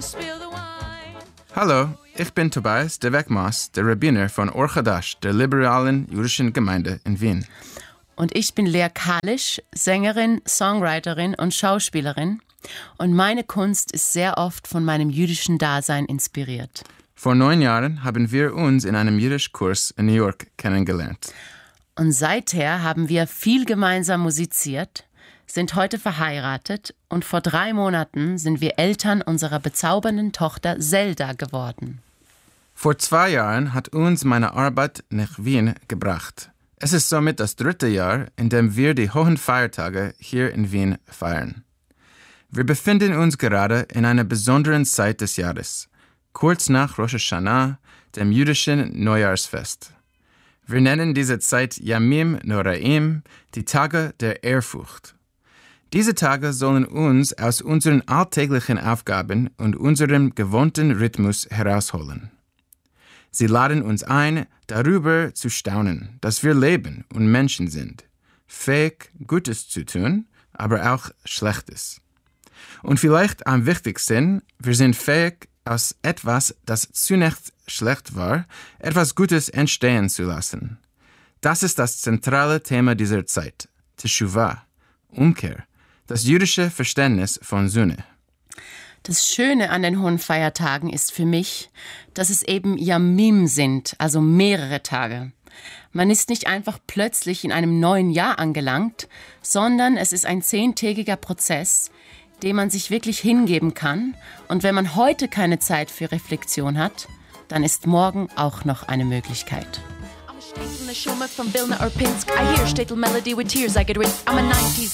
Hallo, ich bin Tobias de Weckmaas, der Rabbiner von Or Chadash, der liberalen jüdischen Gemeinde in Wien. Und ich bin Lea Kalisch, Sängerin, Songwriterin und Schauspielerin. Und meine Kunst ist sehr oft von meinem jüdischen Dasein inspiriert. Vor 9 Jahren haben wir uns in einem Jiddisch-Kurs in New York kennengelernt. Und seither haben wir viel gemeinsam musiziert, sind heute verheiratet und vor 3 Monaten sind wir Eltern unserer bezaubernden Tochter Zelda geworden. Vor 2 Jahren hat uns meine Arbeit nach Wien gebracht. Es ist somit das 3. Jahr, in dem wir die hohen Feiertage hier in Wien feiern. Wir befinden uns gerade in einer besonderen Zeit des Jahres, kurz nach Rosh Hashanah, dem jüdischen Neujahrsfest. Wir nennen diese Zeit Yamim Noraim, die Tage der Ehrfurcht. Diese Tage sollen uns aus unseren alltäglichen Aufgaben und unserem gewohnten Rhythmus herausholen. Sie laden uns ein, darüber zu staunen, dass wir leben und Menschen sind, fähig, Gutes zu tun, aber auch Schlechtes. Und vielleicht am wichtigsten, wir sind fähig, aus etwas, das zunächst schlecht war, etwas Gutes entstehen zu lassen. Das ist das zentrale Thema dieser Zeit, Teshuvah, Umkehr, das jüdische Verständnis von Sünde. Das Schöne an den hohen Feiertagen ist für mich, dass es eben Yamim sind, also mehrere Tage. Man ist nicht einfach plötzlich in einem neuen Jahr angelangt, sondern es ist ein 10-tägiger Prozess, dem man sich wirklich hingeben kann. Und wenn man heute keine Zeit für Reflexion hat, dann ist morgen auch noch eine Möglichkeit. I'm a